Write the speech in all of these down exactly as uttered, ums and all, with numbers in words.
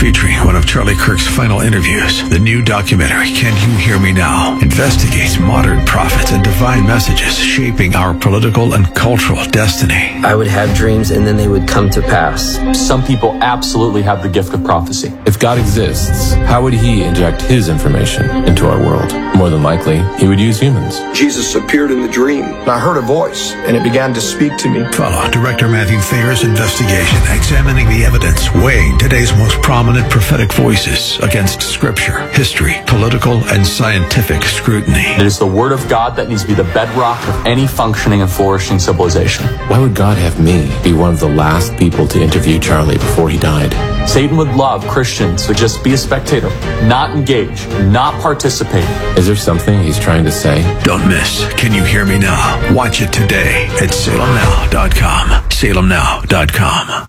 featuring one of Charlie Kirk's final interviews. The new documentary, Can You Hear Me Now?, investigates modern prophets and divine messages shaping our political and cultural destiny. I would have dreams and then they would come to pass. Some people absolutely have the gift of prophecy. If God exists, how would he inject his information into our world? More than likely, he would use humans. Jesus appeared in the dream. I heard a voice, and it began to speak to me. Follow Director Matthew Thayer's investigation, examining the evidence, weighing today's most prominent prophetic voices against scripture, history, political, and scientific scrutiny. It is the Word of God that needs to be the bedrock of any functioning and flourishing civilization. Why would God have me be one of the last people to interview Charlie before he died? Satan would love Christians to just be a spectator, not engage, not participate. Is there something he's trying to say? Don't miss Can You Hear Me Now? Watch it today at salem now dot com. salem now dot com.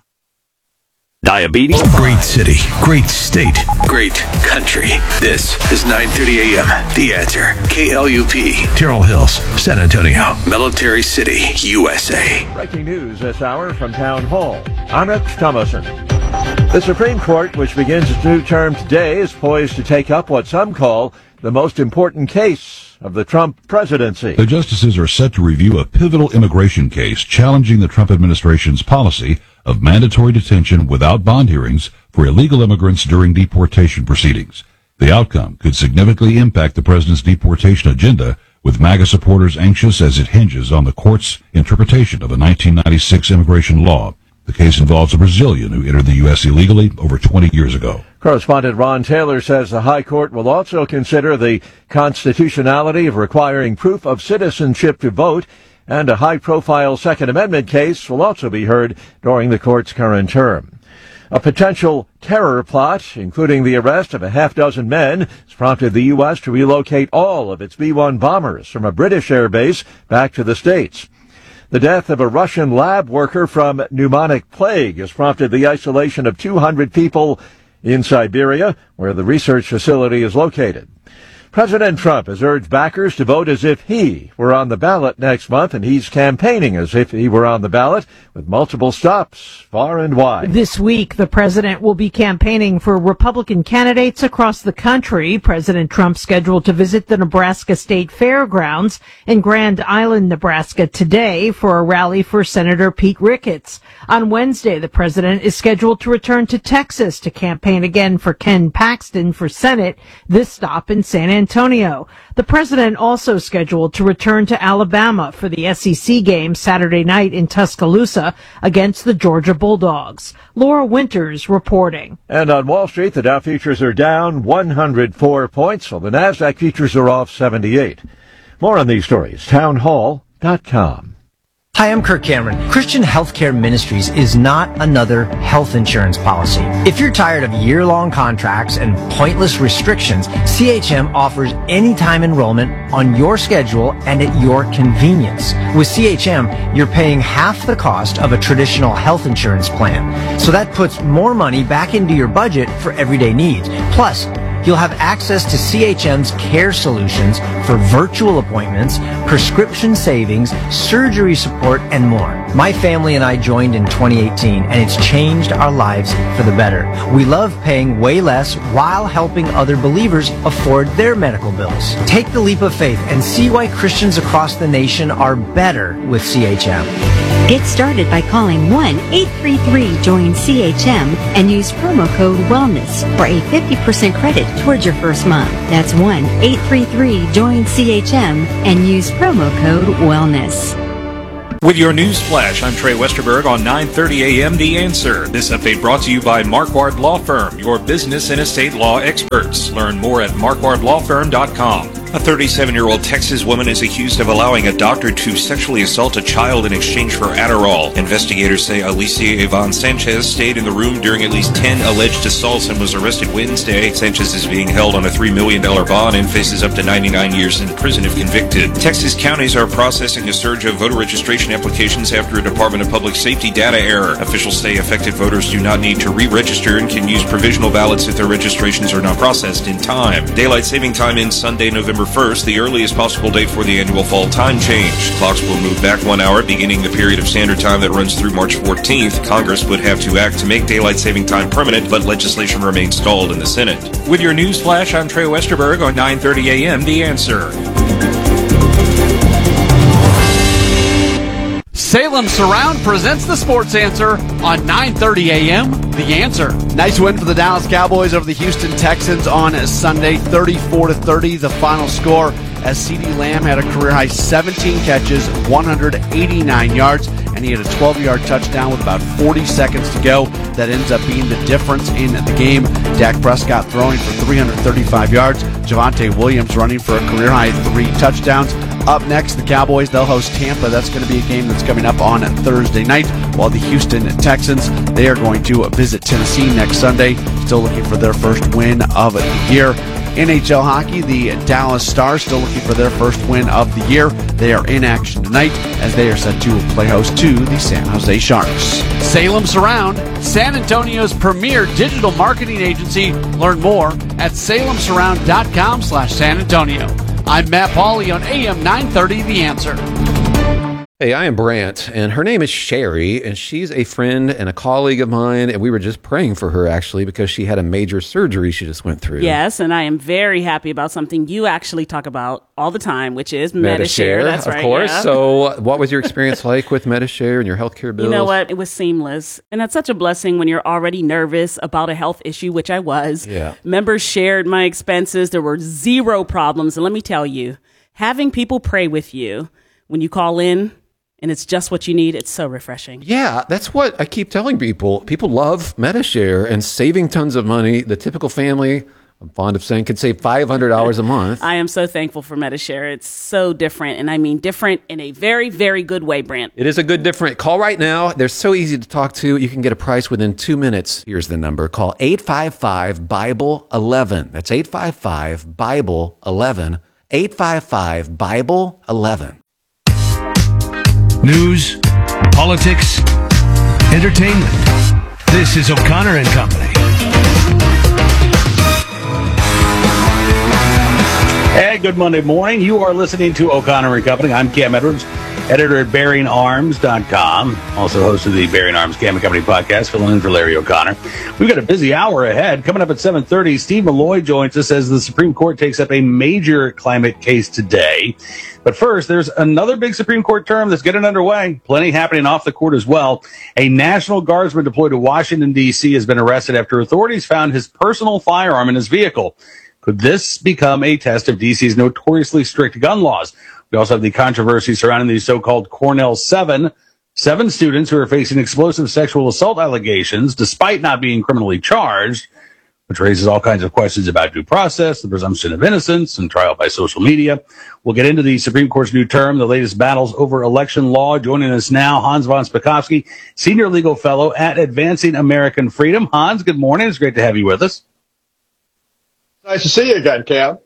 Diabetes? Great city, great state, great country. This is nine thirty a.m. The Answer. K L U P, Terrell Hills, San Antonio, Military City, U S A. Breaking news this hour from Town Hall. I'm Rick Thomason. The Supreme Court, which begins its new term today, is poised to take up what some call the most important case of the Trump presidency. The justices are set to review a pivotal immigration case challenging the Trump administration's policy of mandatory detention without bond hearings for illegal immigrants during deportation proceedings. The outcome could significantly impact the president's deportation agenda, with MAGA supporters anxious as it hinges on the court's interpretation of a nineteen ninety-six immigration law. The case involves a Brazilian who entered the U S illegally over twenty years ago. Correspondent Ron Taylor says the High Court will also consider the constitutionality of requiring proof of citizenship to vote, and a high-profile Second Amendment case will also be heard during the court's current term. A potential terror plot, including the arrest of a half-dozen men, has prompted the U S to relocate all of its B one bombers from a British air base back to the States. The death of a Russian lab worker from pneumonic plague has prompted the isolation of two hundred people in Siberia, where the research facility is located. President Trump has urged backers to vote as if he were on the ballot next month, and he's campaigning as if he were on the ballot, with multiple stops far and wide. This week, the president will be campaigning for Republican candidates across the country. President Trump scheduled to visit the Nebraska State Fairgrounds in Grand Island, Nebraska today for a rally for Senator Pete Ricketts. On Wednesday, the president is scheduled to return to Texas to campaign again for Ken Paxton for Senate, this stop in San Antonio. The president also scheduled to return to Alabama for the S E C game Saturday night in Tuscaloosa against the Georgia Bulldogs. Laura Winters reporting. And on Wall Street, the Dow futures are down one hundred four points, while the NASDAQ futures are off seventy-eight. More on these stories, town hall dot com. Hi, I'm Kirk Cameron. Christian Healthcare Ministries is not another health insurance policy. If you're tired of year-long contracts and pointless restrictions, C H M offers anytime enrollment on your schedule and at your convenience. With C H M, you're paying half the cost of a traditional health insurance plan. So that puts more money back into your budget for everyday needs. Plus, you'll have access to C H M's care solutions for virtual appointments, prescription savings, surgery support, and more. My family and I joined in twenty eighteen, and it's changed our lives for the better. We love paying way less while helping other believers afford their medical bills. Take the leap of faith and see why Christians across the nation are better with C H M. Get started by calling one eight three three join C H M and use promo code WELLNESS for a fifty percent credit towards your first month. That's one eight three three join C H M and use promo code WELLNESS. With your news flash, I'm Trey Westerberg on nine thirty a.m. The Answer. This update brought to you by Marquardt Law Firm, your business and estate law experts. Learn more at marquardt law firm dot com. A thirty-seven-year-old Texas woman is accused of allowing a doctor to sexually assault a child in exchange for Adderall. Investigators say Alicia Yvonne Sanchez stayed in the room during at least ten alleged assaults and was arrested Wednesday. Sanchez is being held on a three million dollars bond and faces up to ninety-nine years in prison if convicted. Texas counties are processing a surge of voter registration applications after a Department of Public Safety data error. Officials say affected voters do not need to re-register and can use provisional ballots if their registrations are not processed in time. Daylight saving time ends Sunday, November November first, the earliest possible date for the annual fall time change. Clocks will move back one hour, beginning the period of standard time that runs through March fourteenth. Congress would have to act to make daylight saving time permanent, but legislation remains stalled in the Senate. With your news flash, I'm Trey Westerberg on nine thirty a.m. The Answer. Salem Surround presents the Sports Answer on nine thirty a.m. The Answer. Nice win for the Dallas Cowboys over the Houston Texans on Sunday, thirty-four to thirty, the final score, as CeeDee Lamb had a career-high seventeen catches, one hundred eighty-nine yards, and he had a twelve-yard touchdown with about forty seconds to go. That ends up being the difference in the game. Dak Prescott throwing for three hundred thirty-five yards. Javonte Williams running for a career-high three touchdowns. Up next, the Cowboys, they'll host Tampa. That's going to be a game that's coming up on Thursday night, while the Houston Texans, they are going to visit Tennessee next Sunday, still looking for their first win of the year. N H L hockey, the Dallas Stars still looking for their first win of the year. They are in action tonight as they are set to play host to the San Jose Sharks. Salem Surround, San Antonio's premier digital marketing agency. Learn more at salemsurround.com slash San Antonio. I'm Matt Pauley on A M nine thirty, The Answer. Hey, I am Brant, and her name is Sherry, and she's a friend and a colleague of mine, and we were just praying for her, actually, because she had a major surgery she just went through. Yes, and I am very happy about something you actually talk about all the time, which is Medi-Share. That's right, of course. Yeah. So what was your experience like with Medi-Share and your healthcare bills? You know what? It was seamless, and that's such a blessing when you're already nervous about a health issue, which I was. Yeah. Members shared my expenses. There were zero problems, and let me tell you, having people pray with you when you call in, and it's just what you need, it's so refreshing. Yeah, that's what I keep telling people. People love Medi-Share and saving tons of money. The typical family, I'm fond of saying, can save five hundred dollars a month. I am so thankful for Medi-Share. It's so different, and I mean different in a very, very good way, Brant. It is a good different. Call right now. They're so easy to talk to. You can get a price within two minutes. Here's the number. Call eight five five, Bible eleven. That's eight five five, Bible eleven. eight five five, Bible eleven. News, politics, entertainment. This is O'Connor and Company. Hey, good Monday morning. You are listening to O'Connor and Company. I'm Cam Edwards, editor at bearing arms dot com, also host of the Bearing Arms Cam and Company podcast, filling in for Larry O'Connor. We've got a busy hour ahead. Coming up at seven thirty, Steve Malloy joins us as the Supreme Court takes up a major climate case today. But first, there's another big Supreme Court term that's getting underway. Plenty happening off the court as well. A National Guardsman deployed to Washington, D C has been arrested after authorities found his personal firearm in his vehicle. Could this become a test of D C's notoriously strict gun laws? We also have the controversy surrounding the so-called Cornell Seven. Seven students who are facing explosive sexual assault allegations, despite not being criminally charged, which raises all kinds of questions about due process, the presumption of innocence, and trial by social media. We'll get into the Supreme Court's new term, the latest battles over election law. Joining us now, Hans von Spakovsky, Senior Legal Fellow at Advancing American Freedom. Hans, good morning. It's great to have you with us. Nice to see you again, Cam.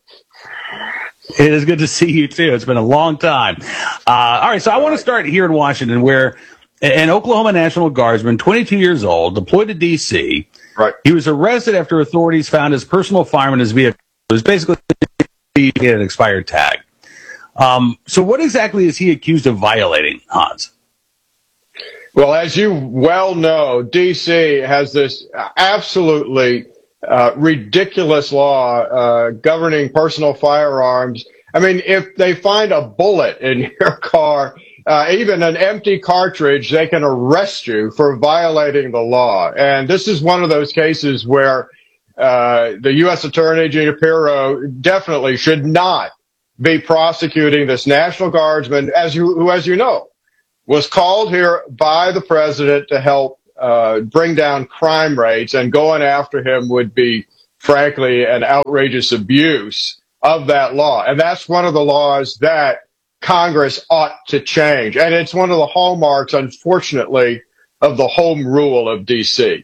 It is good to see you, too. It's been a long time. Uh, all right, so I want to start here in Washington, where an Oklahoma National Guardsman, twenty-two years old, deployed to D C. Right. He was arrested after authorities found his personal firearm in his vehicle. It was basically an expired tag. Um, so what exactly is he accused of violating, Hans? Well, as you well know, D C has this absolutely uh, ridiculous law uh, governing personal firearms. I mean, if they find a bullet in your car, uh, even an empty cartridge, they can arrest you for violating the law. And this is one of those cases where uh, the U S Attorney, Gina Pirro, definitely should not be prosecuting this National Guardsman, as you, who, as you know, was called here by the president to help uh, bring down crime rates, and going after him would be, frankly, an outrageous abuse of that law. And that's one of the laws that Congress ought to change. And it's one of the hallmarks, unfortunately, of the home rule of D C.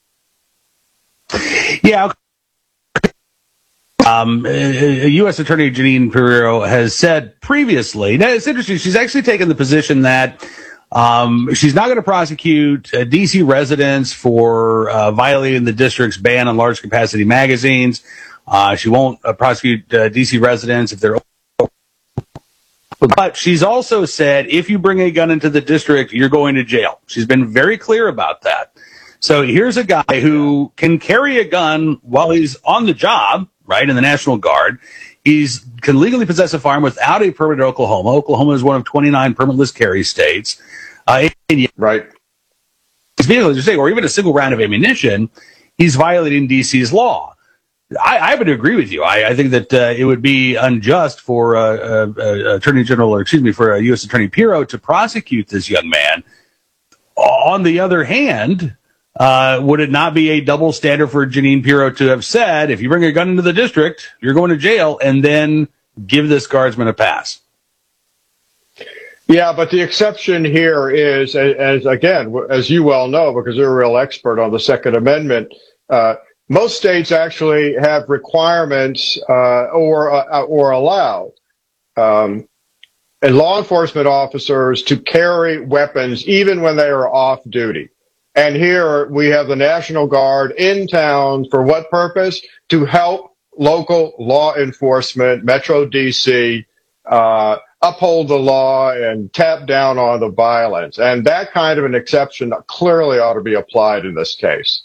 Yeah. Um, U S Attorney Jeanine Pirro has said previously, now it's interesting, she's actually taken the position that um, she's not going to prosecute uh, D C residents for uh, violating the district's ban on large capacity magazines. Uh, she won't uh, prosecute uh, D C residents if they're. But she's also said, if you bring a gun into the district, you're going to jail. She's been very clear about that. So here's a guy who can carry a gun while he's on the job, right, in the National Guard. He's can legally possess a firearm without a permit in Oklahoma. Oklahoma is one of twenty-nine permitless carry states. Uh, and right. His vehicle, as you say, or even a single round of ammunition, he's violating D C's law. I, I would agree with you. I, I think that uh, it would be unjust for uh, uh, uh, Attorney General, or excuse me, for uh, U S Attorney Pirro to prosecute this young man. On the other hand, uh, would it not be a double standard for Jeanine Pirro to have said, if you bring a gun into the district, you're going to jail, and then give this guardsman a pass? Yeah, but the exception here is, as, as again, as you well know, because you're a real expert on the Second Amendment, uh, most states actually have requirements uh, or uh, or allow um, and law enforcement officers to carry weapons even when they are off duty. And here we have the National Guard in town for what purpose? To help local law enforcement, Metro D C, uh, uphold the law and tap down on the violence. And that kind of an exception clearly ought to be applied in this case.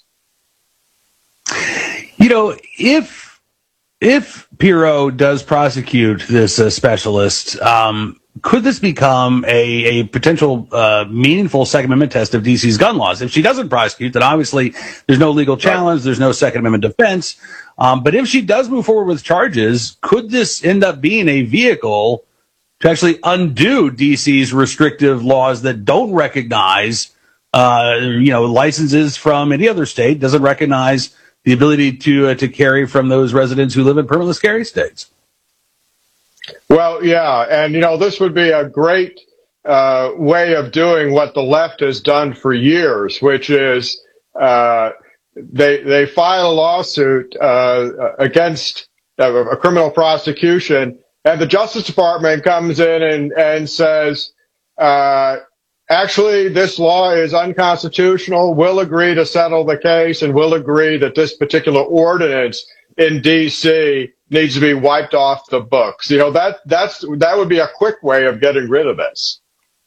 You know, if if Pirro does prosecute this uh, specialist, um, could this become a, a potential uh, meaningful Second Amendment test of D C's gun laws? If she doesn't prosecute, then obviously there's no legal challenge, there's no Second Amendment defense. Um, but if she does move forward with charges, could this end up being a vehicle to actually undo D C's restrictive laws that don't recognize, uh, you know, licenses from any other state, doesn't recognize the ability to uh, to carry from those residents who live in permitless carry states? Well, yeah, and you know, this would be a great uh, way of doing what the left has done for years, which is uh, they they file a lawsuit uh, against uh, a criminal prosecution, and the Justice Department comes in and and says, uh, actually, this law is unconstitutional. We'll agree to settle the case, and we'll agree that this particular ordinance in D C needs to be wiped off the books. You know, that that's that would be a quick way of getting rid of this.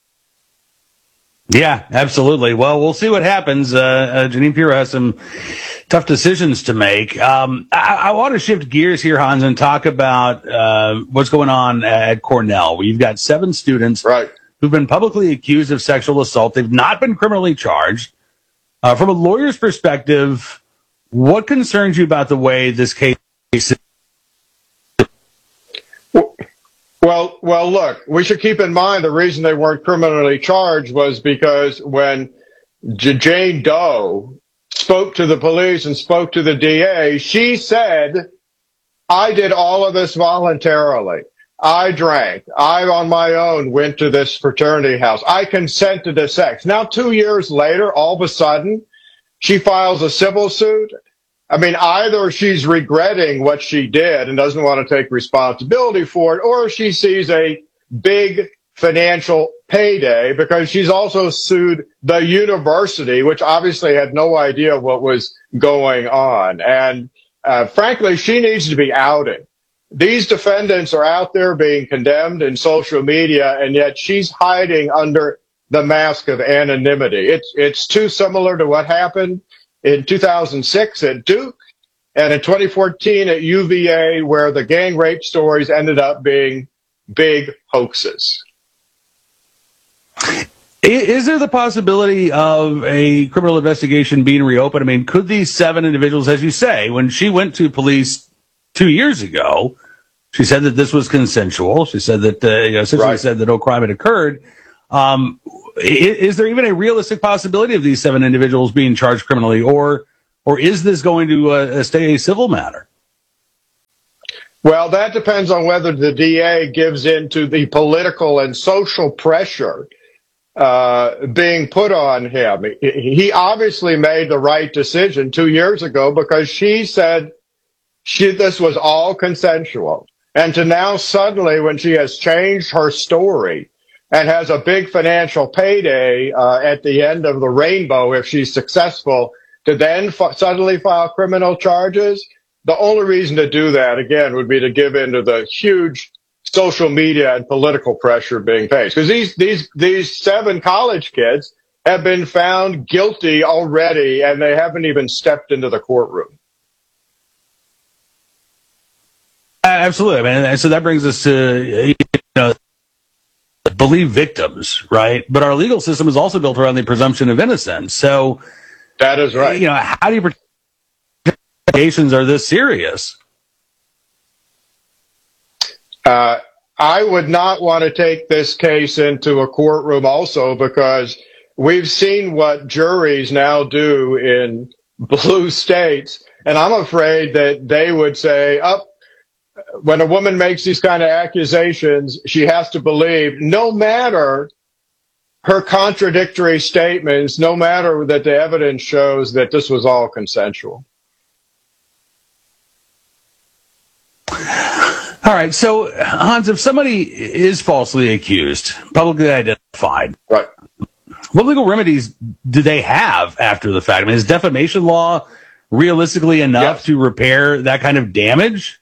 Yeah, absolutely. Well, we'll see what happens. Uh, uh, Jeanine Pirro has some tough decisions to make. Um, I, I want to shift gears here, Hans, and talk about uh, what's going on at Cornell. We've got seven students right. who've been publicly accused of sexual assault. They've not been criminally charged. Uh, from a lawyer's perspective, what concerns you about the way this case is? Well, well, look, we should keep in mind the reason they weren't criminally charged was because when J- Jane Doe spoke to the police and spoke to the D A, she said, I did all of this voluntarily. I drank. I, on my own, went to this fraternity house. I consented to sex. Now, two years later, all of a sudden, she files a civil suit. I mean, either she's regretting what she did and doesn't want to take responsibility for it, or she sees a big financial payday because she's also sued the university, which obviously had no idea what was going on. And uh, frankly, she needs to be outed. These defendants are out there being condemned in social media, and yet she's hiding under the mask of anonymity. It's it's too similar to what happened in two thousand six at Duke and in twenty fourteen at U V A, where the gang rape stories ended up being big hoaxes. Is there the possibility of a criminal investigation being reopened? I mean, could these seven individuals, as you say, when she went to police two years ago, she said that this was consensual. She said that, uh, you know, essentially right. said that no crime had occurred. Um, is, is there even a realistic possibility of these seven individuals being charged criminally, or or is this going to uh, stay a civil matter? Well, that depends on whether the D A gives in to the political and social pressure uh, being put on him. He obviously made the right decision two years ago because she said she, this was all consensual. And to now suddenly, when she has changed her story and has a big financial payday uh, at the end of the rainbow if she's successful, to then f- suddenly file criminal charges, the only reason to do that, again, would be to give in to the huge social media and political pressure being faced. Because these, these, these seven college kids have been found guilty already, and they haven't even stepped into the courtroom. Absolutely. I mean, so that brings us to, you know, believe victims, right? But our legal system is also built around the presumption of innocence. So that is right. You know, how do you protect allegations are this serious? Uh, I would not want to take this case into a courtroom also, because we've seen what juries now do in blue states. And I'm afraid that they would say, up, when a woman makes these kind of accusations, she has to believe, no matter her contradictory statements, no matter that the evidence shows that this was all consensual. All right. So, Hans, if somebody is falsely accused, publicly identified, right, what legal remedies do they have after the fact? I mean, is defamation law realistically enough yes. to repair that kind of damage?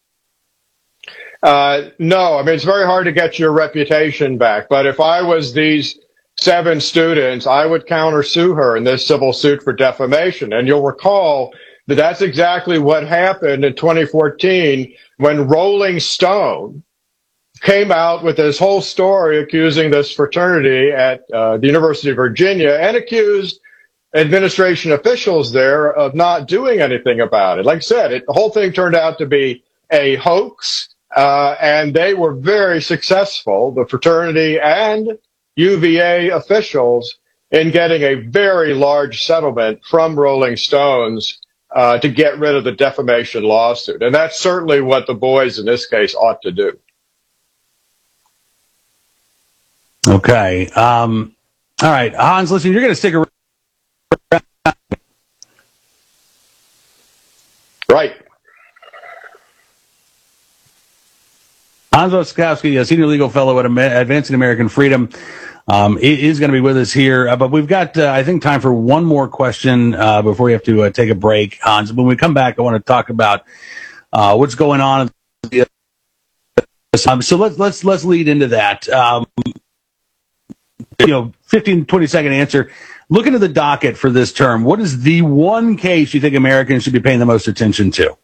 Uh, no, I mean, it's very hard to get your reputation back. But if I was these seven students, I would countersue her in this civil suit for defamation. And you'll recall that that's exactly what happened in twenty fourteen when Rolling Stone came out with this whole story accusing this fraternity at uh, the University of Virginia and accused administration officials there of not doing anything about it. Like I said, it, the whole thing turned out to be a hoax. Uh, and they were very successful, the fraternity and U V A officials, in getting a very large settlement from Rolling Stones uh, to get rid of the defamation lawsuit. And that's certainly what the boys in this case ought to do. Okay. Um, all right. Hans, listen, you're going to stick around. Right. Hans Wasikowski, a senior legal fellow at Advancing American Freedom, um, is going to be with us here. Uh, but we've got, uh, I think, time for one more question uh, before we have to uh, take a break. Hans, when we come back, I want to talk about uh, what's going on. Um, so let's let's let's lead into that. Um, you know, fifteen, twenty second answer. Look into the docket for this term. What is the one case you think Americans should be paying the most attention to?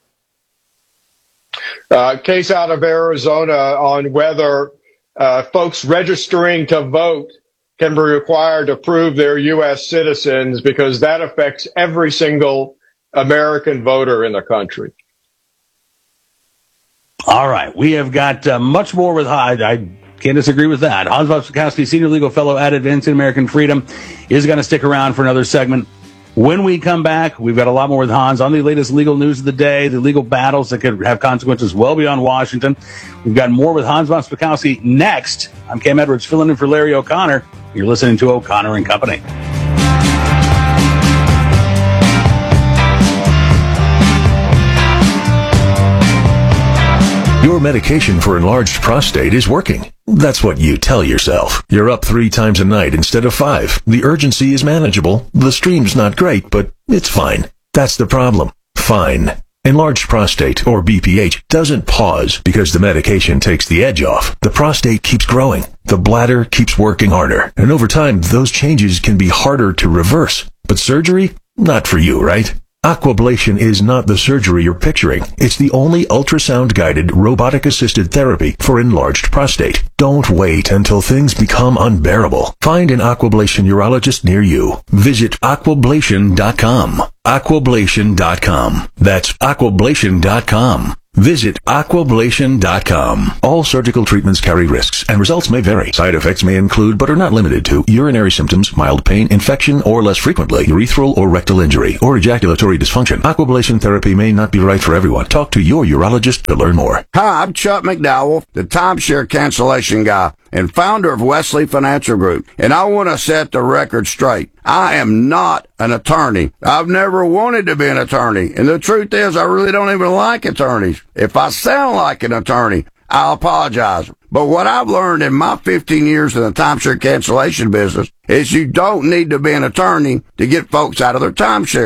Uh, case out of Arizona on whether uh, folks registering to vote can be required to prove they're U S citizens, because that affects every single American voter in the country. All right. We have got uh, much more with Hyde. I can't disagree with that. Hans Wasikowski, senior legal fellow at Advancing American Freedom, is going to stick around for another segment. When we come back, we've got a lot more with Hans on the latest legal news of the day, the legal battles that could have consequences well beyond Washington. We've got more with Hans Wasikowski next. I'm Cam Edwards, filling in for Larry O'Connor. You're listening to O'Connor and Company. Your medication for enlarged prostate is working. That's what you tell yourself. You're up three times a night instead of five. The urgency is manageable. The stream's not great, but it's fine. That's the problem. Fine. Enlarged prostate, or B P H, doesn't pause because the medication takes the edge off. The prostate keeps growing. The bladder keeps working harder. And over time, those changes can be harder to reverse. But surgery? Not for you, right? Aquablation is not the surgery you're picturing. It's the only ultrasound-guided, robotic-assisted therapy for enlarged prostate. Don't wait until things become unbearable. Find an Aquablation urologist near you. Visit aquablation dot com. aquablation dot com. That's aquablation dot com. Visit aquablation dot com. All surgical treatments carry risks, and results may vary. Side effects may include, but are not limited to, urinary symptoms, mild pain, infection, or less frequently, urethral or rectal injury, or ejaculatory dysfunction. Aquablation therapy may not be right for everyone. Talk to your urologist to learn more. Hi, I'm Chuck McDowell, the timeshare cancellation guy and founder of Wesley Financial Group, and I want to set the record straight. I am not an attorney. I've never wanted to be an attorney, and the truth is I really don't even like attorneys. If I sound like an attorney, I apologize. But what I've learned in my fifteen years in the timeshare cancellation business is you don't need to be an attorney to get folks out of their timeshare.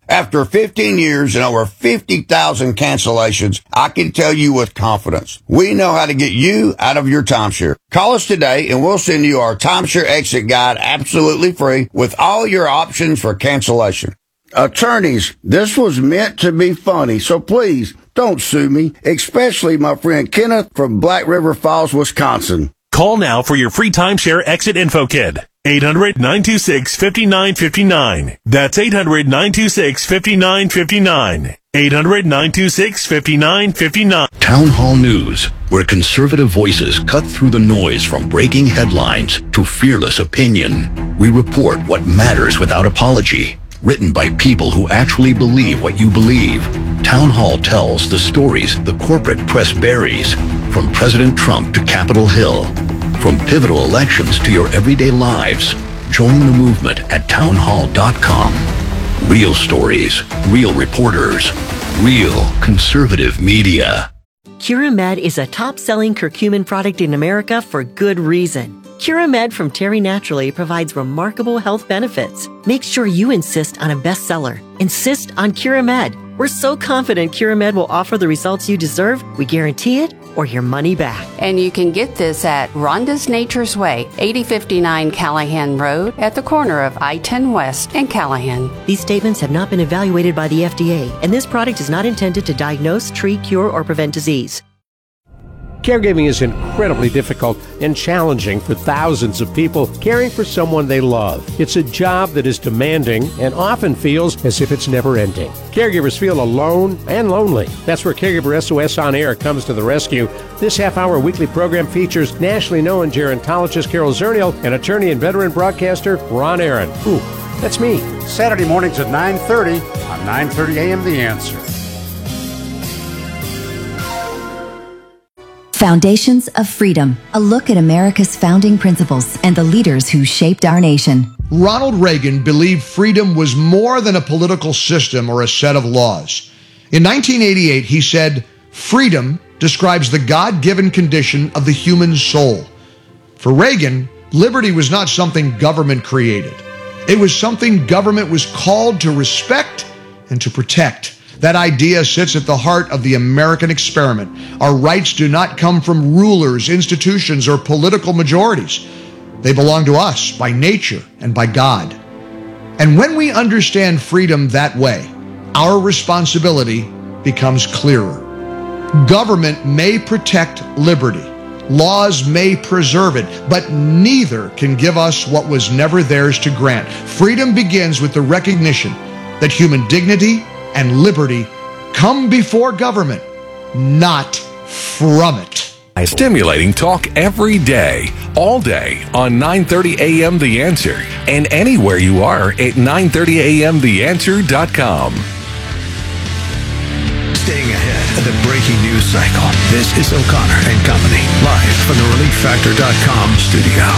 After fifteen years and over fifty thousand cancellations, I can tell you with confidence, we know how to get you out of your timeshare. Call us today and we'll send you our timeshare exit guide absolutely free with all your options for cancellation. Attorneys, this was meant to be funny, so please don't sue me, especially my friend Kenneth from Black River Falls, Wisconsin. Call now for your free timeshare exit info kit. eight hundred, nine two six, five nine five nine. That's eight hundred, nine two six, five nine five nine. eight hundred, nine two six, five nine five nine. Town Hall News, where conservative voices cut through the noise from breaking headlines to fearless opinion. We report what matters without apology. Written by people who actually believe what you believe. Town Hall tells the stories the corporate press buries, from President Trump to Capitol Hill, from pivotal elections to your everyday lives. Join the movement at town hall dot com. Real stories, real reporters, real conservative media. Curamed is a top-selling curcumin product in America for good reason. Curamed from Terry Naturally provides remarkable health benefits. Make sure you insist on a bestseller. Insist on Curamed. We're so confident Curamed will offer the results you deserve, we guarantee it, or your money back. And you can get this at Rhonda's Nature's Way, eighty fifty-nine Callahan Road, at the corner of I ten West and Callahan. These statements have not been evaluated by the F D A, and this product is not intended to diagnose, treat, cure, or prevent disease. Caregiving is incredibly difficult and challenging for thousands of people caring for someone they love. It's a job that is demanding and often feels as if it's never ending. Caregivers feel alone and lonely. That's where Caregiver S O S On Air comes to the rescue. This half-hour weekly program features nationally known gerontologist Carol Zernial and attorney and veteran broadcaster Ron Aaron. Ooh, that's me. Saturday mornings at nine thirty on nine thirty A M The Answer. Foundations of Freedom, a look at America's founding principles and the leaders who shaped our nation. Ronald Reagan believed freedom was more than a political system or a set of laws. In nineteen eighty-eight, he said, "Freedom describes the God-given condition of the human soul." For Reagan, liberty was not something government created. It was something government was called to respect and to protect. That idea sits at the heart of the American experiment. Our rights do not come from rulers, institutions, or political majorities. They belong to us by nature and by God. And when we understand freedom that way, our responsibility becomes clearer. Government may protect liberty. Laws may preserve it, but neither can give us what was never theirs to grant. Freedom begins with the recognition that human dignity and liberty come before government, not from it. Stimulating talk every day, all day on nine thirty A M The Answer and anywhere you are at nine thirty A M the answer dot com. Staying ahead of the breaking news cycle. This is O'Connor and Company, live from the relief factor dot com studio.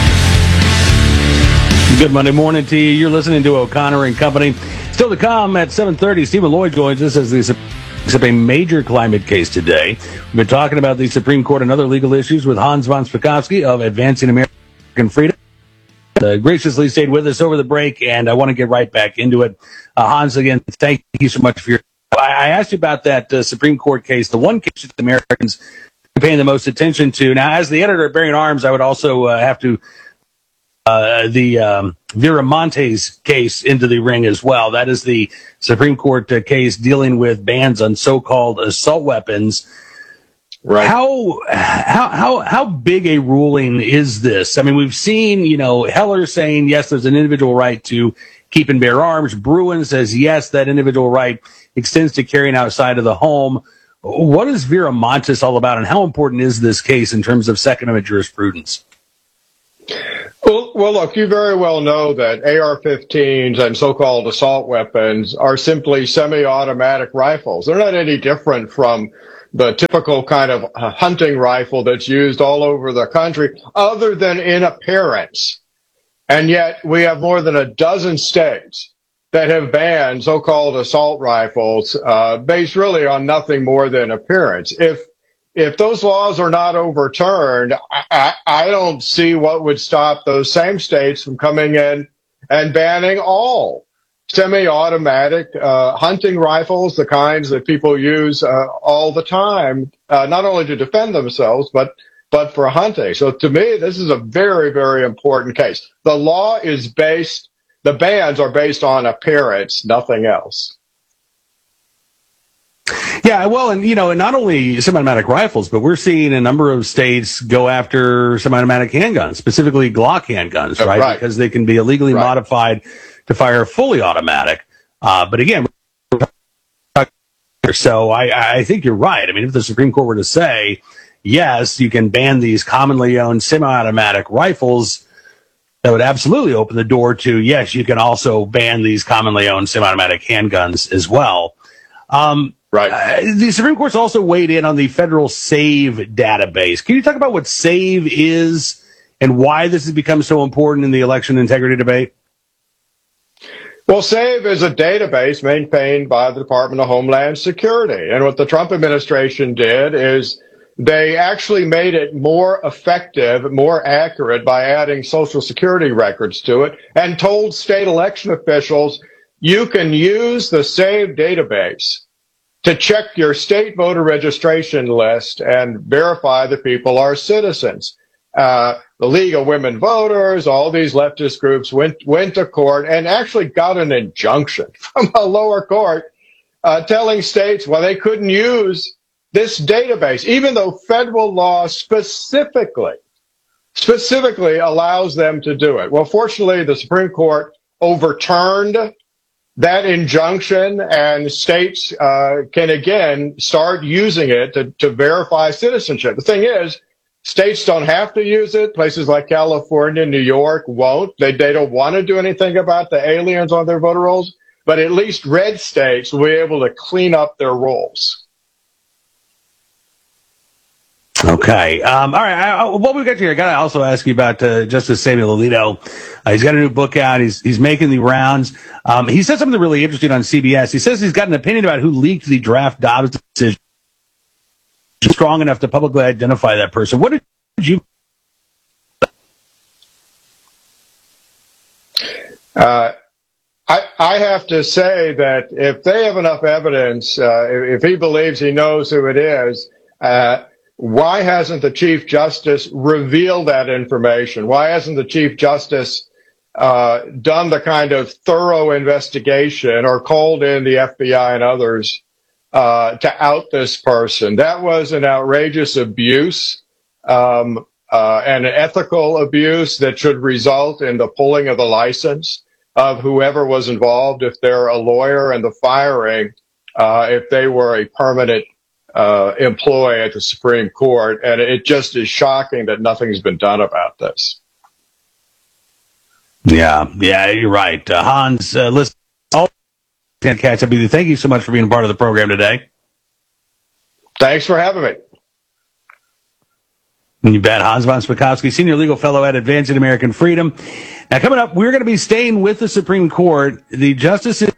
Good Monday morning to you. You're listening to O'Connor and Company. Still to come at seven thirty, Stephen Lloyd joins us as the up a major climate case today. We've been talking about the Supreme Court and other legal issues with Hans von Spakovsky of Advancing American Freedom. Uh, graciously stayed with us over the break, and I want to get right back into it. Uh, Hans, again, thank you so much for your... I, I asked you about that uh, Supreme Court case, the one case that the Americans are paying the most attention to. Now, as the editor of Bearing Arms, I would also uh, have to uh, the um, Vera Montes case into the ring as well. That is the Supreme Court uh, case dealing with bans on so-called assault weapons. Right. How how how how big a ruling is this? I mean, we've seen, you know, Heller saying yes, there's an individual right to keep and bear arms. Bruen says yes, that individual right extends to carrying outside of the home. What is Vera Montes all about, and how important is this case in terms of Second Amendment jurisprudence? Well, well, look, you very well know that A R fifteens and so-called assault weapons are simply semi-automatic rifles. They're not any different from the typical kind of hunting rifle that's used all over the country, other than in appearance. And yet we have more than a dozen states that have banned so-called assault rifles uh, based really on nothing more than appearance. If if those laws are not overturned, I, I, I don't see what would stop those same states from coming in and banning all semi-automatic uh, hunting rifles, the kinds that people use uh, all the time, uh, not only to defend themselves, but but for hunting. So to me, this is a very, very important case. The law is based, the bans are based on appearance, nothing else. Yeah, well, and, you know, and not only semi-automatic rifles, but we're seeing a number of states go after semi-automatic handguns, specifically Glock handguns, right? Right. Because they can be illegally Right. modified to fire fully automatic. Uh, but again, so I, I think you're right. I mean, if the Supreme Court were to say, yes, you can ban these commonly owned semi-automatic rifles, that would absolutely open the door to, yes, you can also ban these commonly owned semi-automatic handguns as well. Um, right. Uh, the Supreme Court's also weighed in on the federal SAVE database. Can you talk about what SAVE is and why this has become so important in the election integrity debate? Well, SAVE is a database maintained by the Department of Homeland Security. And what the Trump administration did is they actually made it more effective, more accurate by adding Social Security records to it and told state election officials, you can use the SAVE database to check your state voter registration list and verify that people are citizens. Uh, the League of Women Voters, all these leftist groups went went to court and actually got an injunction from a lower court uh, telling states, well, they couldn't use this database, even though federal law specifically, specifically allows them to do it. Well, fortunately, the Supreme Court overturned that injunction, and states uh, can again start using it to, to verify citizenship. The thing is, states don't have to use it. Places like California, New York won't. They, they don't want to do anything about the aliens on their voter rolls, but at least red states will be able to clean up their rolls. Okay. Um, all right. I, I, what we got here, I got to also ask you about uh, Justice Samuel Alito. Uh, he's got a new book out. He's he's making the rounds. Um, he said something really interesting on C B S. He says he's got an opinion about who leaked the draft Dobbs decision. Strong enough to publicly identify that person. What did you? Uh, I, I have to say that if they have enough evidence, uh, if, if he believes he knows who it is, uh, why hasn't the Chief Justice revealed that information? Why hasn't the Chief Justice uh, done the kind of thorough investigation or called in the F B I and others uh, to out this person? That was an outrageous abuse um, uh, and an ethical abuse that should result in the pulling of the license of whoever was involved, if they're a lawyer, and the firing uh, if they were a permanent Uh, employee at the Supreme Court, and it just is shocking that nothing's been done about this. Yeah, yeah, you're right. Uh, Hans, uh, listen, all can't catch up with you. Thank you so much for being part of the program today. Thanks for having me. You bet. Hans von Spakovsky, Senior Legal Fellow at Advancing American Freedom. Now, coming up, we're going to be staying with the Supreme Court. The justices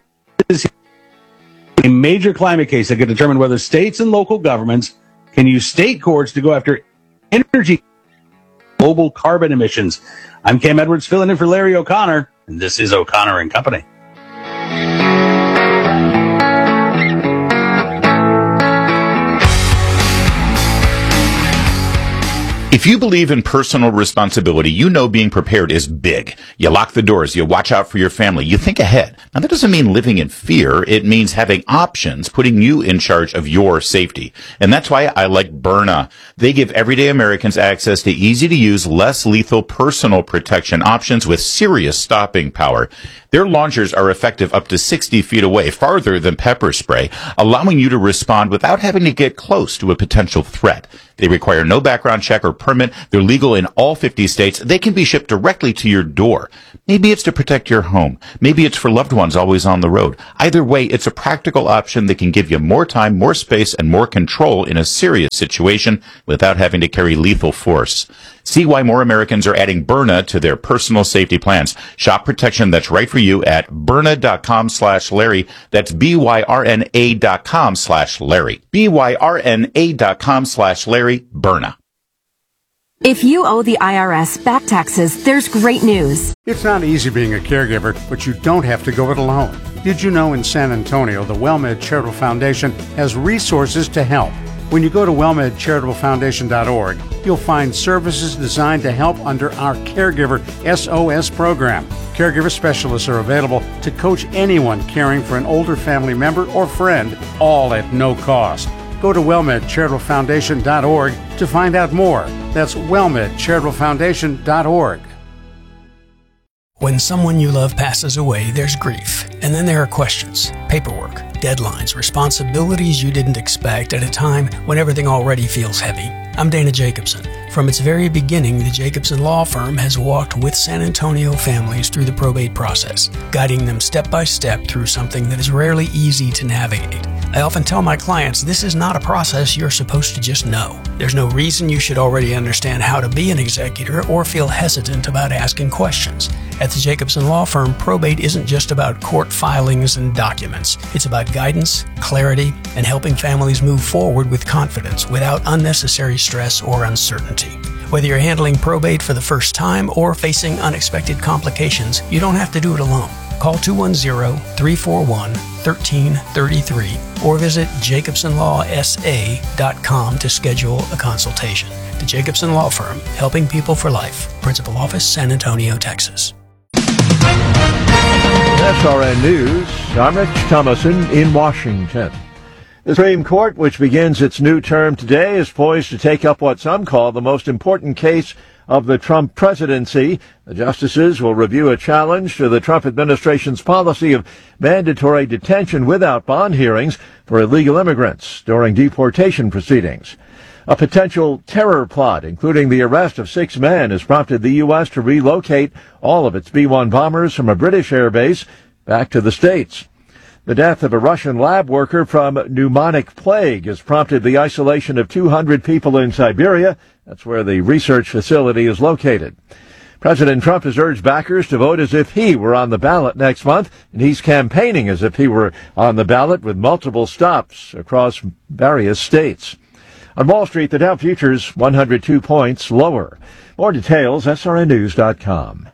a major climate case that could determine whether states and local governments can use state courts to go after energy global carbon emissions. I'm Cam Edwards, filling in for Larry O'Connor, and this is O'Connor and Company. If you believe in personal responsibility, you know being prepared is big. You lock the doors, you watch out for your family, you think ahead. Now, that doesn't mean living in fear. It means having options, putting you in charge of your safety. And that's why I like Byrna. They give everyday Americans access to easy-to-use, less lethal personal protection options with serious stopping power. Their launchers are effective up to sixty feet away, farther than pepper spray, allowing you to respond without having to get close to a potential threat. They require no background check or permit. They're legal in all fifty states. They can be shipped directly to your door. Maybe it's to protect your home. Maybe it's for loved ones always on the road. Either way, it's a practical option that can give you more time, more space, and more control in a serious situation without having to carry lethal force. See why more Americans are adding Byrna to their personal safety plans. Shop protection that's right for you at Byrna.com slash Larry. That's B-Y-R-N-A dot com slash Larry. B-Y-R-N-A dot com slash Larry. Byrna. If you owe the I R S back taxes, there's great news. It's not easy being a caregiver, but you don't have to go it alone. Did you know in San Antonio, the WellMed Charitable Foundation has resources to help? When you go to well med charitable foundation dot org, you'll find services designed to help under our Caregiver S O S program. Caregiver specialists are available to coach anyone caring for an older family member or friend, all at no cost. Go to well med charitable foundation dot org to find out more. That's well med charitable foundation dot org. When someone you love passes away, there's grief. And then there are questions, paperwork, deadlines, responsibilities you didn't expect at a time when everything already feels heavy. I'm Dana Jacobson. From its very beginning, the Jacobson Law Firm has walked with San Antonio families through the probate process, guiding them step by step through something that is rarely easy to navigate. I often tell my clients this is not a process you're supposed to just know. There's no reason you should already understand how to be an executor or feel hesitant about asking questions. At the Jacobson Law Firm, probate isn't just about court filings and documents. It's about guidance, clarity, and helping families move forward with confidence without unnecessary stress or uncertainty. Whether you're handling probate for the first time or facing unexpected complications, you don't have to do it alone. Call two one zero, three four one, one three three three or visit jacobson law s a dot com to schedule a consultation. The Jacobson Law Firm, helping people for life. Principal Office, San Antonio, Texas. S R N News, I'm Rich Thomason in Washington. The Supreme Court, which begins its new term today, is poised to take up what some call the most important case of the Trump presidency. The justices will review a challenge to the Trump administration's policy of mandatory detention without bond hearings for illegal immigrants during deportation proceedings. A potential terror plot, including the arrest of six men, has prompted the U S to relocate all of its B one bombers from a British airbase back to the States. The death of a Russian lab worker from pneumonic plague has prompted the isolation of two hundred people in Siberia. That's where the research facility is located. President Trump has urged backers to vote as if he were on the ballot next month, and he's campaigning as if he were on the ballot with multiple stops across various states. On Wall Street, the Dow futures one hundred two points lower. More details, S R N news dot com.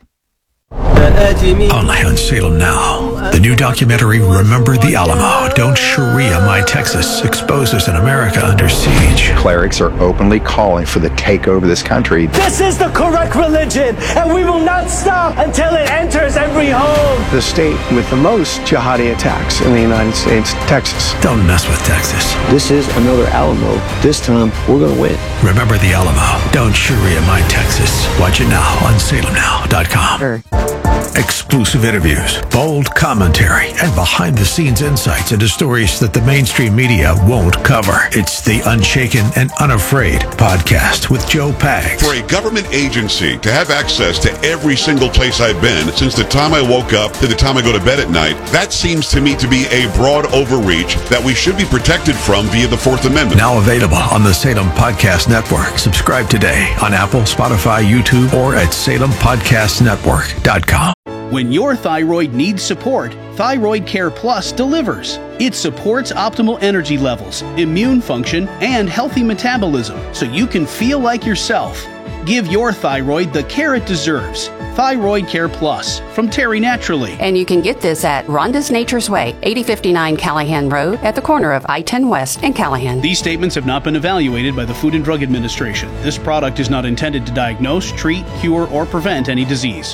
Only on Salem Now. The new documentary, Remember the Alamo. Don't Sharia My Texas, exposes an America under siege. Clerics are openly calling for the takeover of this country. This is the correct religion, and we will not stop until it enters every home. The state with the most jihadi attacks in the United States, Texas. Don't mess with Texas. This is another Alamo. This time, we're going to win. Remember the Alamo. Don't Sharia My Texas. Watch it now on salem now dot com. Sure. Exclusive interviews, bold commentary, and behind-the-scenes insights into stories that the mainstream media won't cover. It's the Unshaken and Unafraid podcast with Joe Pags. For a government agency to have access to every single place I've been since the time I woke up to the time I go to bed at night, that seems to me to be a broad overreach that we should be protected from via the Fourth Amendment. Now available on the Salem Podcast Network. Subscribe today on Apple, Spotify, YouTube, or at salem podcast network dot com. When your thyroid needs support, Thyroid Care Plus delivers. It supports optimal energy levels, immune function, and healthy metabolism so you can feel like yourself. Give your thyroid the care it deserves. Thyroid Care Plus from Terry Naturally. And you can get this at Rhonda's Nature's Way, eighty fifty-nine Callahan Road at the corner of I ten West and Callahan. These statements have not been evaluated by the Food and Drug Administration. This product is not intended to diagnose, treat, cure, or prevent any disease.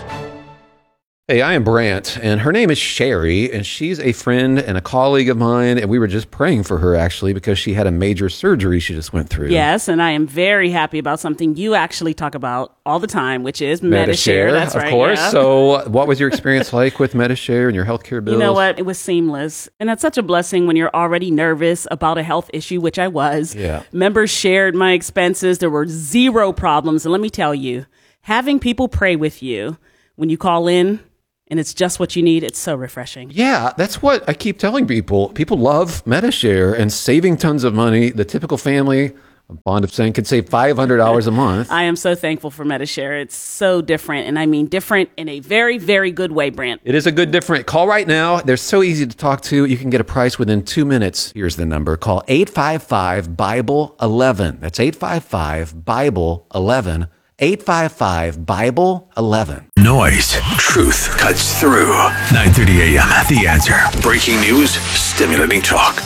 Hey, I am Brant, and her name is Sherry, and she's a friend and a colleague of mine, and we were just praying for her, actually, because she had a major surgery she just went through. Yes, and I am very happy about something you actually talk about all the time, which is Medi-Share. That's of right, course. yeah. So what was your experience like with Medi-Share and your healthcare bills? You know what? It was seamless, and that's such a blessing when you're already nervous about a health issue, which I was. Yeah. Members shared my expenses. There were zero problems, and let me tell you, having people pray with you when you call in, and it's just what you need. It's so refreshing. Yeah, that's what I keep telling people. People love Medi-Share and saving tons of money. The typical family, a bond of saying, could save five hundred dollars a month. I am so thankful for Medi-Share. It's so different, and I mean different in a very, very good way, Brant. It is a good different. Call right now. They're so easy to talk to. You can get a price within two minutes. Here's the number. Call eight five five, Bible eleven. That's eight five five, Bible eleven. eight five five, Bible eleven. Noise. Truth cuts through. nine thirty a.m. The Answer. Breaking news. Stimulating talk.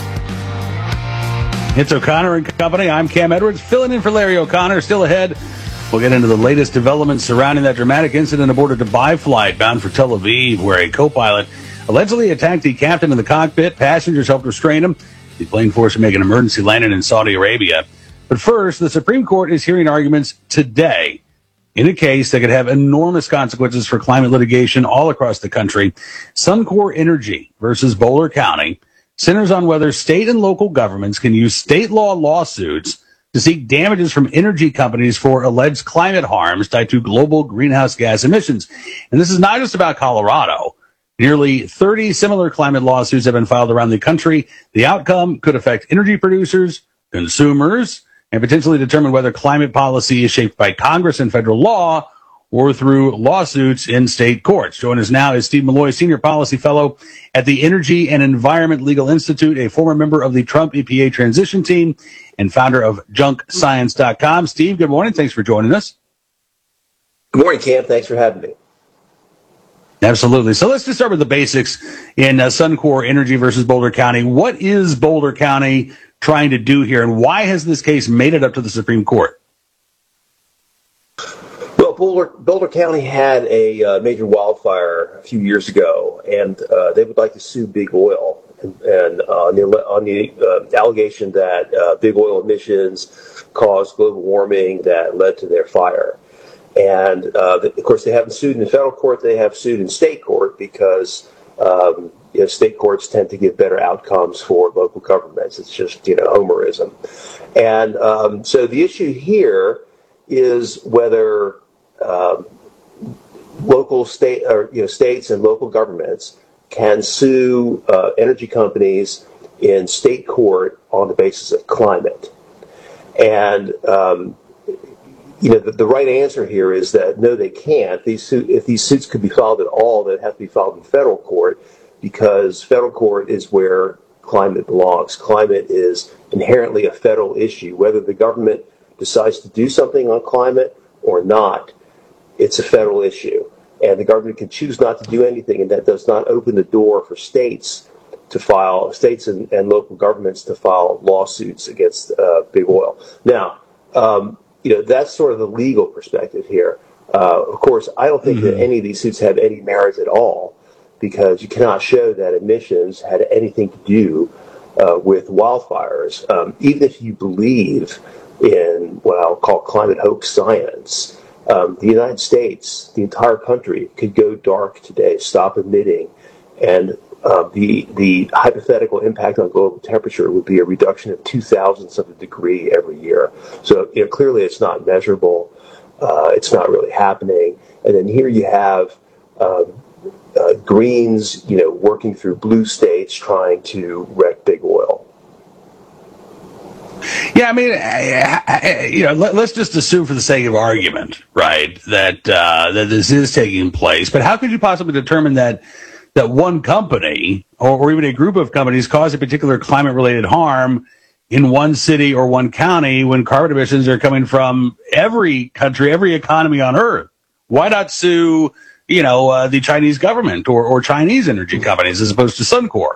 It's O'Connor and Company. I'm Cam Edwards, filling in for Larry O'Connor. Still ahead, we'll get into the latest developments surrounding that dramatic incident aboard a Dubai flight bound for Tel Aviv, where a co-pilot allegedly attacked the captain in the cockpit. Passengers helped restrain him. The plane forced to make an emergency landing in Saudi Arabia. But first, the Supreme Court is hearing arguments today in a case that could have enormous consequences for climate litigation all across the country. Suncor Energy versus Boulder County centers on whether state and local governments can use state law lawsuits to seek damages from energy companies for alleged climate harms tied to global greenhouse gas emissions. And this is not just about Colorado. Nearly thirty similar climate lawsuits have been filed around the country. The outcome could affect energy producers, consumers, and potentially determine whether climate policy is shaped by Congress and federal law or through lawsuits in state courts. Joining us now is Steve Malloy, Senior Policy Fellow at the Energy and Environment Legal Institute, a former member of the Trump E P A transition team and founder of junk science dot com. Steve, good morning. Thanks for joining us. Good morning, Cam. Thanks for having me. Absolutely. So let's just start with the basics in uh, Suncor Energy versus Boulder County. What is Boulder County trying to do here, and why has this case made it up to the Supreme Court? Well, Boulder, Boulder County had a uh, major wildfire a few years ago, and uh, they would like to sue Big Oil and, and uh, on the, on the uh, allegation that uh, Big Oil emissions caused global warming that led to their fire. And, uh, of course, they haven't sued in federal court. They have sued in state court because um, you know, state courts tend to give better outcomes for local governments. It's just, you know, Homerism. And um, so the issue here is whether um, local state or you know states and local governments can sue uh, energy companies in state court on the basis of climate. And um, you know the, the right answer here is that no, they can't. These su- if these suits could be filed at all, they'd have to be filed in federal court, because federal court is where climate belongs. Climate is inherently a federal issue. Whether the government decides to do something on climate or not, it's a federal issue. And the government can choose not to do anything, and that does not open the door for states to file, states and, and local governments to file lawsuits against uh, Big Oil. Now, um, you know, that's sort of the legal perspective here. Uh, of course, I don't think mm-hmm. that any of these suits have any merit at all, because you cannot show that emissions had anything to do uh, with wildfires. Um, even if you believe in what I'll call climate hoax science, um, the United States, the entire country, could go dark today, stop emitting, and uh, the the hypothetical impact on global temperature would be a reduction of two thousandths of a degree every year. So, you know, clearly it's not measurable. Uh, it's not really happening. And then here you have um, Uh, Greens, you know, working through blue states trying to wreck Big Oil. Yeah, I mean, I, I, you know, let, let's just assume for the sake of argument, right, that uh, that this is taking place. But how could you possibly determine that that one company or, or even a group of companies caused a particular climate-related harm in one city or one county when carbon emissions are coming from every country, every economy on Earth? Why not sue, you know, uh, the Chinese government or, or Chinese energy companies as opposed to Suncor?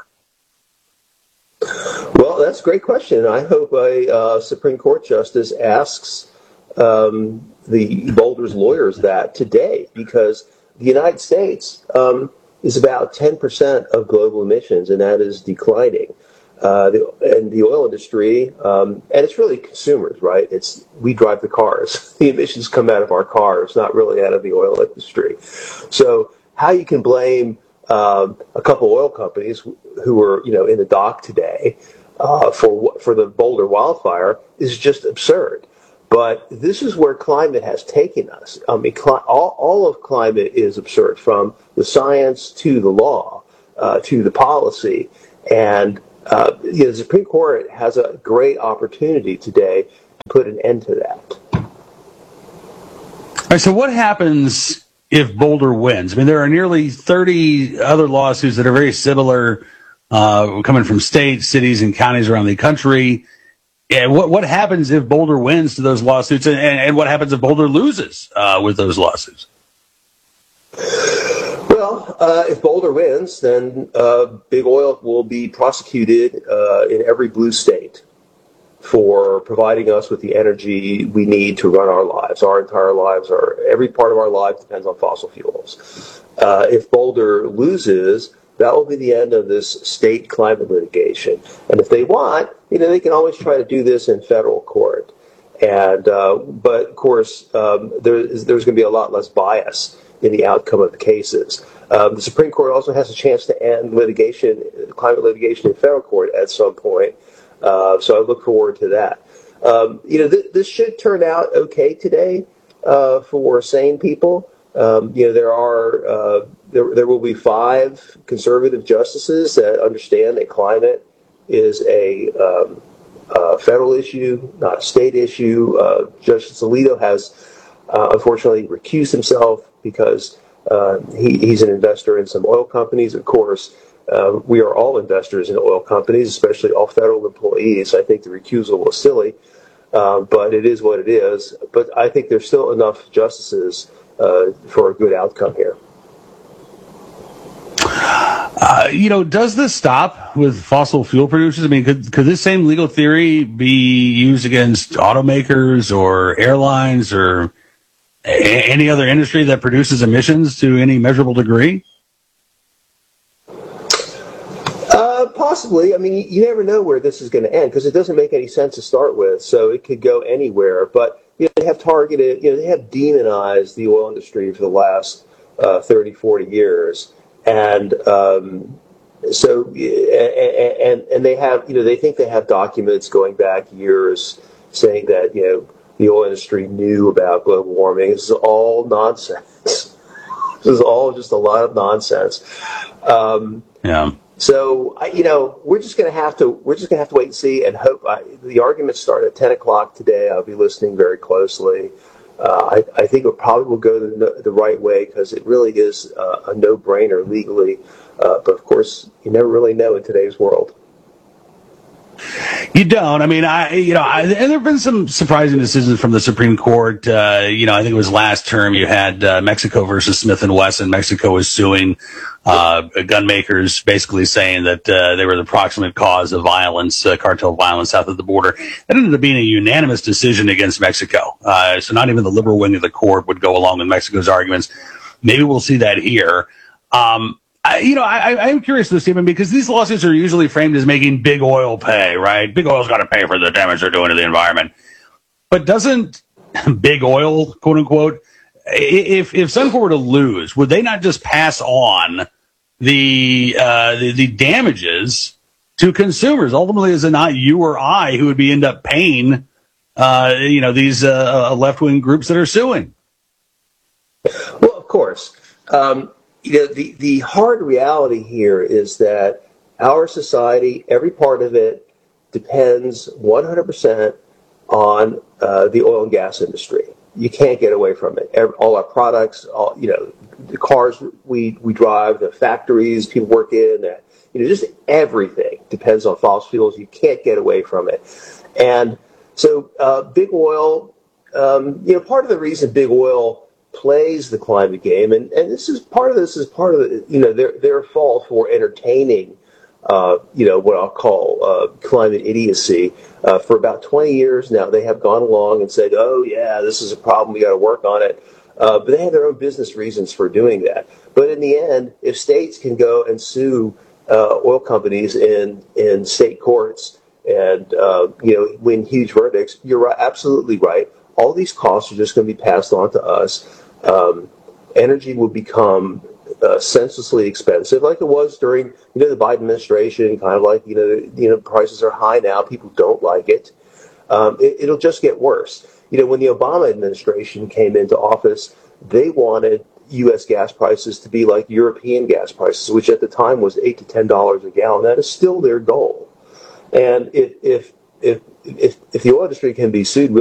Well, that's a great question. I hope a uh, Supreme Court justice asks um, the Boulder's lawyers that today, because the United States um, is about ten percent of global emissions, and that is declining. Uh, the, and the oil industry, um, and it's really consumers, right? It's we drive the cars. The emissions come out of our cars, not really out of the oil industry. So how you can blame um, a couple oil companies who are, you know, in the dock today uh, for for the Boulder wildfire is just absurd. But this is where climate has taken us. I mean, cli- all, all of climate is absurd, from the science to the law uh, to the policy. And uh, you know, the Supreme Court has a great opportunity today to put an end to that. All right, so what happens if Boulder wins? I mean, there are nearly thirty other lawsuits that are very similar, uh, coming from states, cities, and counties around the country. Yeah, what what happens if Boulder wins to those lawsuits, and, and what happens if Boulder loses uh, with those lawsuits? Well, uh, if Boulder wins, then uh, Big Oil will be prosecuted uh, in every blue state for providing us with the energy we need to run our lives. Our entire lives, are every part of our life depends on fossil fuels. Uh, if Boulder loses, that will be the end of this state climate litigation. And if they want, you know, they can always try to do this in federal court. And uh, but of course, um, there is, there's going to be a lot less bias in the outcome of the cases. Um, the Supreme Court also has a chance to end litigation, climate litigation in federal court at some point. Uh, so I look forward to that. Um, you know, th- this should turn out okay today uh, for sane people. Um, you know, there are uh, there there will be five conservative justices that understand that climate is a um, uh, federal issue, not a state issue. Uh, Justice Alito has uh, unfortunately recused himself because uh, he, he's an investor in some oil companies. Of course, uh, we are all investors in oil companies, especially all federal employees. I think the recusal was silly, uh, but it is what it is. But I think there's still enough justices uh, for a good outcome here. Uh, you know, does this stop with fossil fuel producers? I mean, could could this same legal theory be used against automakers or airlines or a- any other industry that produces emissions to any measurable degree? Uh, possibly. I mean, you, you never know where this is going to end because it doesn't make any sense to start with. So it could go anywhere. But you know, they have targeted, you know, they have demonized the oil industry for the last uh, thirty, forty years. And um, so, and and they have, you know, they think they have documents going back years saying that, you know, the oil industry knew about global warming. This is all nonsense. This is all just a lot of nonsense. Um, yeah. So, I, you know, we're just going to have to, we're just going to have to wait and see and hope. I, the arguments start at ten o'clock today. I'll be listening very closely. Uh, I, I think it probably will go the, the right way because it really is uh, a no-brainer legally. Uh, but, of course, you never really know in today's world. You don't. I mean, I, you know, I, and there have been some surprising decisions from the Supreme Court. Uh, you know, I think it was last term you had uh, Mexico versus Smith and Wesson. Mexico was suing uh, gun makers, basically saying that uh, they were the proximate cause of violence, uh, cartel violence south of the border. That ended up being a unanimous decision against Mexico. Uh, so not even the liberal wing of the court would go along with Mexico's arguments. Maybe we'll see that here. Um, I, you know, I, I'm curious though, Stephen, because these lawsuits are usually framed as making big oil pay, right? Big oil's got to pay for the damage they're doing to the environment. But doesn't big oil, quote unquote, if if Suncor were to lose, would they not just pass on the uh, the, the damages to consumers? Ultimately, is it not you or I who would be end up paying, uh, you know, these uh, left wing groups that are suing? Well, of course. Um, You know, the, the hard reality here is that our society, every part of it, depends one hundred percent on uh, the oil and gas industry. You can't get away from it. Every, all our products, all, you know, the cars we, we drive, the factories people work in, uh, you know, just everything depends on fossil fuels. You can't get away from it. And so uh, big oil, um, you know, part of the reason big oil plays the climate game, and, and this is part of this is part of the, you know, their their fault for entertaining, uh, you know, what I'll call uh, climate idiocy. Uh, for about twenty years now, they have gone along and said, "Oh yeah, this is a problem. We got to work on it." Uh, but they have their own business reasons for doing that. But in the end, if states can go and sue uh, oil companies in in state courts and uh, you know, win huge verdicts, you're right, absolutely right. All these costs are just going to be passed on to us. Um, energy will become uh, senselessly expensive, like it was during, you know, the Biden administration. Kind of like, you know, you know, prices are high now. People don't like it. Um, it. It'll just get worse. You know, when the Obama administration came into office, they wanted U S gas prices to be like European gas prices, which at the time was eight to ten dollars a gallon. That is still their goal. And if if if if, if the oil industry can be sued,